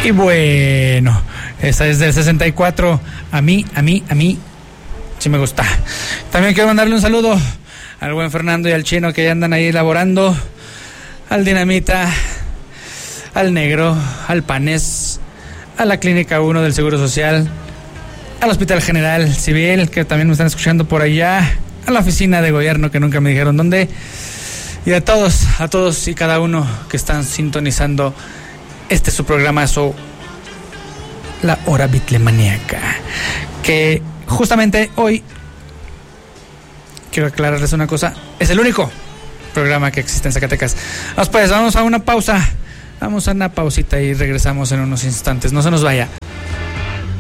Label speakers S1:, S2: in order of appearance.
S1: Y bueno, esta es del 64. A mí sí me gusta. También quiero mandarle un saludo al buen Fernando y al Chino que ya andan ahí elaborando, al Dinamita, al Negro, al Panes, a la Clínica 1 del Seguro Social, al Hospital General Civil, que también me están escuchando por allá, a la oficina de gobierno que nunca me dijeron dónde, y a todos y cada uno que están sintonizando este su programazo, La Hora Bitlemaníaca, que justamente hoy quiero aclararles una cosa, es el único programa que existe en Zacatecas. Pues vamos a una pausa, vamos a una pausita y regresamos en unos instantes, no se nos vaya.